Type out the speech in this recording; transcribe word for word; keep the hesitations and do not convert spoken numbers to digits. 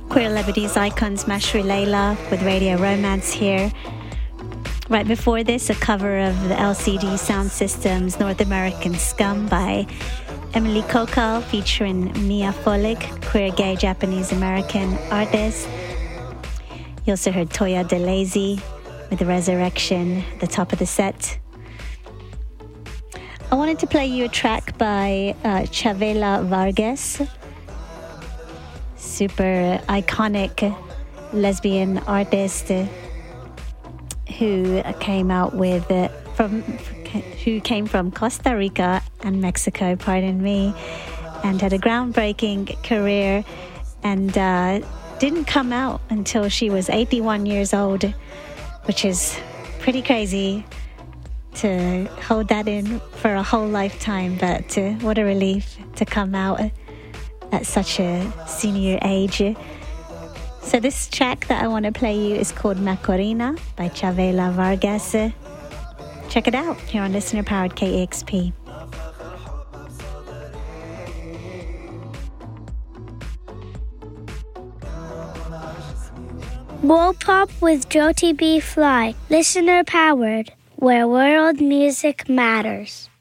Queer Lebanese icons Mashri Layla with Radio Romance here. Right before this, a cover of the L C D Sound System's North American Scum by Emily Kokal featuring Mia Folig, queer gay Japanese American artist. You also heard Toya DeLazy with Resurrection at the top of the set. I wanted to play you a track by uh, Chavela Vargas, super iconic lesbian artist who came out with uh, from who came from Costa Rica and Mexico, pardon me, and had a groundbreaking career, and uh, didn't come out until she was eighty-one years old, which is pretty crazy to hold that in for a whole lifetime. But uh, what a relief to come out at such a senior age. So this track that I want to play you is called Macorina by Chavela Vargas. Check it out here on Listener Powered K E X P. World Pop with Jyoti B. Fly. Listener Powered, where world music matters.